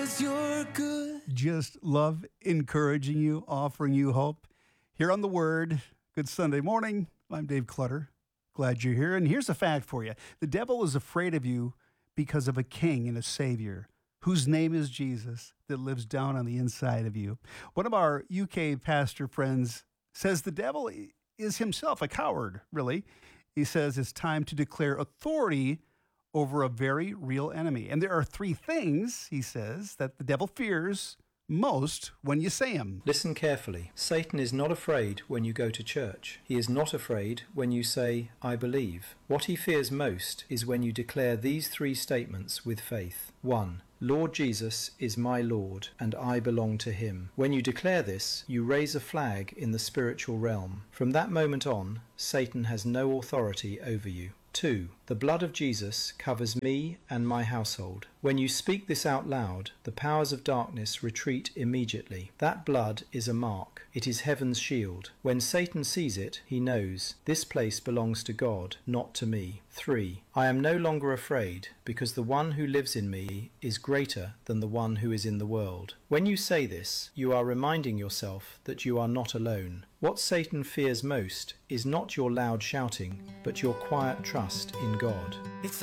'cause you're good. Just love encouraging you, offering you hope here on The Word. Good Sunday morning. I'm Dave Clutter. Glad you're here. And here's a fact for you. The devil is afraid of you because of a king and a savior whose name is Jesus that lives down on the inside of you. One of our UK pastor friends says the devil is himself a coward, really. He says it's time to declare authority over a very real enemy. And there are three things, he says, that the devil fears most when you say them. Listen carefully. Satan is not afraid when you go to church. He is not afraid when you say, I believe. What he fears most is when you declare these three statements with faith. 1. Lord Jesus is my Lord, and I belong to him. When you declare this, you raise a flag in the spiritual realm. From that moment on, Satan has no authority over you. 2. The blood of Jesus covers me and my household. When you speak this out loud, the powers of darkness retreat immediately. That blood is a mark. It is heaven's shield. When Satan sees it, he knows, this place belongs to God, not to me. 3. I am no longer afraid, because the one who lives in me is greater than the one who is in the world. When you say this, you are reminding yourself that you are not alone. What Satan fears most is not your loud shouting, but your quiet trust in God. It's